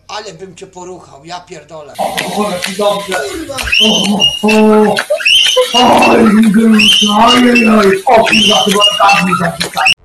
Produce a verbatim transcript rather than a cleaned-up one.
Ale bym cię poruchał, ja pierdolę. O, jaki dobrze. O, o, oj, oj, oj, o, kurwa, chyba tak mi zapisać.